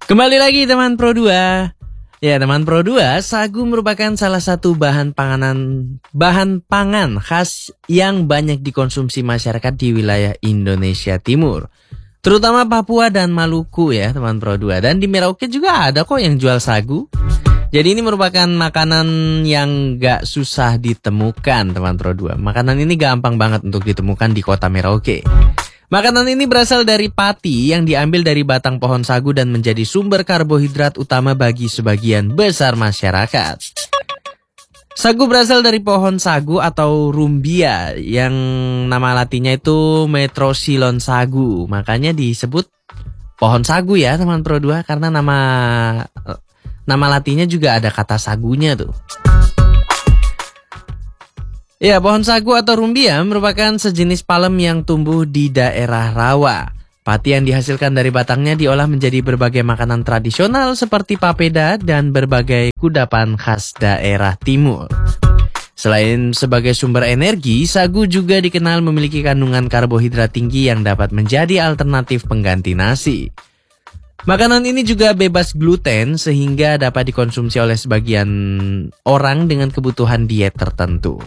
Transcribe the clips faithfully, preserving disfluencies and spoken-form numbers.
Kembali lagi teman Pro dua. Ya teman Pro dua, sagu merupakan salah satu bahan panganan bahan pangan khas yang banyak dikonsumsi masyarakat di wilayah Indonesia Timur, terutama Papua dan Maluku ya teman Pro dua. Dan di Merauke juga ada kok yang jual sagu. Jadi ini merupakan makanan yang gak susah ditemukan teman Pro dua. Makanan ini gampang banget untuk ditemukan di kota Merauke. Makanan ini berasal dari pati yang diambil dari batang pohon sagu dan menjadi sumber karbohidrat utama bagi sebagian besar masyarakat. Sagu berasal dari pohon sagu atau rumbia yang nama latinnya itu Metrosilon sagu. Makanya disebut pohon sagu ya teman Pro dua, karena nama nama latinnya juga ada kata sagunya tuh. Ya, pohon sagu atau rumbia merupakan sejenis palem yang tumbuh di daerah rawa. Pati yang dihasilkan dari batangnya diolah menjadi berbagai makanan tradisional seperti papeda dan berbagai kudapan khas daerah timur. Selain sebagai sumber energi, sagu juga dikenal memiliki kandungan karbohidrat tinggi yang dapat menjadi alternatif pengganti nasi. Makanan ini juga bebas gluten sehingga dapat dikonsumsi oleh sebagian orang dengan kebutuhan diet tertentu.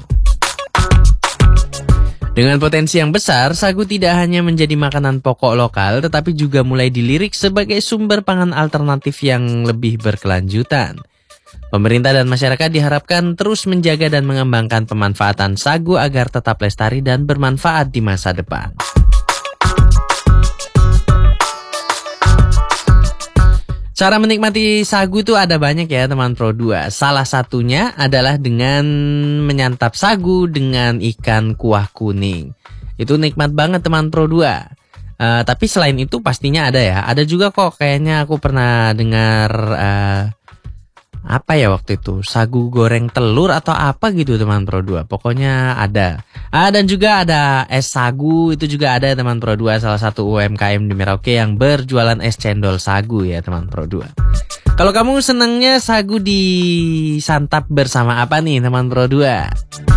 Dengan potensi yang besar, sagu tidak hanya menjadi makanan pokok lokal, tetapi juga mulai dilirik sebagai sumber pangan alternatif yang lebih berkelanjutan. Pemerintah dan masyarakat diharapkan terus menjaga dan mengembangkan pemanfaatan sagu agar tetap lestari dan bermanfaat di masa depan. Cara menikmati sagu itu ada banyak ya teman Pro dua. Salah satunya adalah dengan menyantap sagu dengan ikan kuah kuning. Itu nikmat banget teman Pro dua. Uh, tapi selain itu pastinya ada ya. Ada juga kok kayaknya aku pernah dengar uh, apa ya waktu itu, sagu goreng telur atau apa gitu teman Pro dua. Pokoknya ada. Ah, dan juga ada es sagu, itu juga ada teman Pro dua, salah satu U M K M di Merauke yang berjualan es cendol sagu ya teman Pro dua. Kalau kamu senangnya sagu disantap bersama apa nih teman Pro dua?